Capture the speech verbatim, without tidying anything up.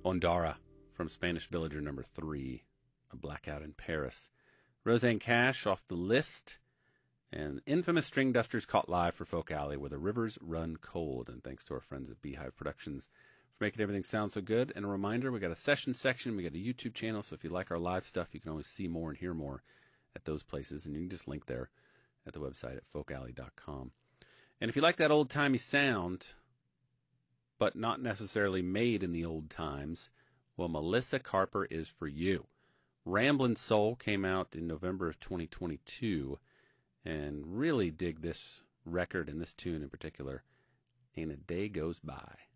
Ondara from Spanish Villager number three, A Blackout in Paris. Roseanne Cash off the list. And Infamous String Dusters caught live for Folk Alley with A Rivers Run Cold. And thanks to our friends at Beehive Productions for making everything sound so good. And a reminder, we got a session section, we got a YouTube channel, so if you like our live stuff, you can always see more and hear more at those places. And you can just link there at the website at folk alley dot com. And if you like that old-timey sound, but not necessarily made in the old times, well, Melissa Carper is for you. Ramblin' Soul came out in November of twenty twenty-two, and really dig this record and this tune in particular. Ain't a Day Goes By.